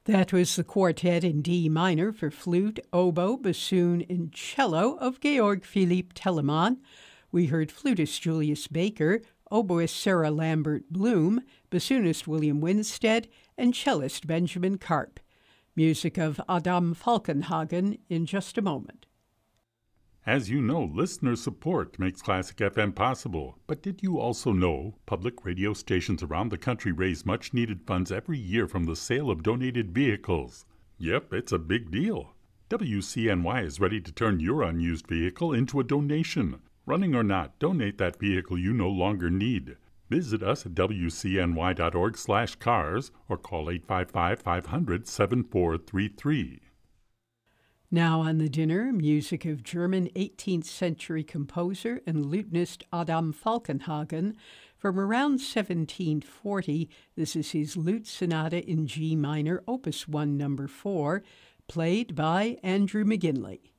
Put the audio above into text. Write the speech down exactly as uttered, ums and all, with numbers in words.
That was the quartet in D minor for flute, oboe, bassoon, and cello of Georg Philipp Telemann. We heard flutist Julius Baker, oboist Sarah Lambert Bloom, bassoonist William Winstead, and cellist Benjamin Karp. Music of Adam Falkenhagen in just a moment. As you know, listener support makes Classic F M possible. But did you also know public radio stations around the country raise much-needed funds every year from the sale of donated vehicles? Yep, it's a big deal. W C N Y is ready to turn your unused vehicle into a donation. Running or not, donate that vehicle you no longer need. Visit us at W C N Y dot org slash cars or call eight five five, five hundred, seven four three three. Now on the dinner, music of German eighteenth century composer and lutenist Adam Falkenhagen. From around seventeen forty, this is his lute sonata in G minor, opus one, number four, played by Andrew McGinley.